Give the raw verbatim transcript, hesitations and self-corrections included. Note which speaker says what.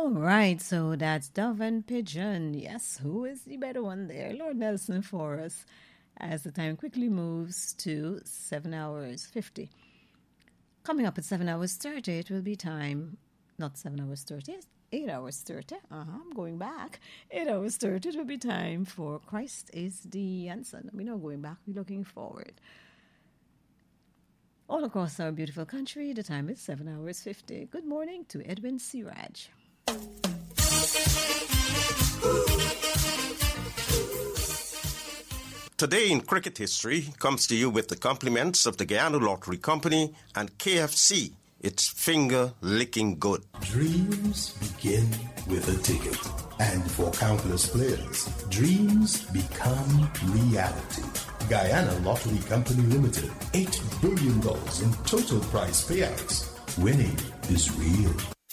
Speaker 1: All right, so that's Dove and Pigeon. Yes, who is the better one there? Lord Nelson for us as the time quickly moves to seven hours fifty. Coming up at seven hours thirty, it will be time, not seven hours thirty, it's eight hours thirty. Uh-huh, I'm going back. eight hours thirty, it will be time for Christ is the Answer. We're not going back, we're looking forward. All across our beautiful country, the time is seven hours fifty. Good morning to Edwin Siraj.
Speaker 2: Today in cricket history comes to you with the compliments of the Guyana Lottery Company and K F C. It's finger licking good.
Speaker 3: Dreams begin with a ticket. And for countless players, dreams become reality. Guyana Lottery Company Limited, eight billion dollars in total prize payouts. Winning is real.